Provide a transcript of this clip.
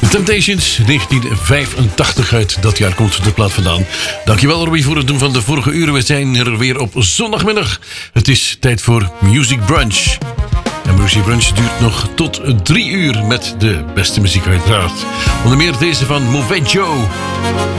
Temptations, 1985 uit dat jaar komt de plaat vandaan. Dankjewel Robbie voor het doen van de vorige uren. We zijn er weer op zondagmiddag. Het is tijd voor Music Brunch. En Music Brunch duurt nog tot 3 uur met de beste muziek uiteraard. Onder meer deze van Mauvais Joe.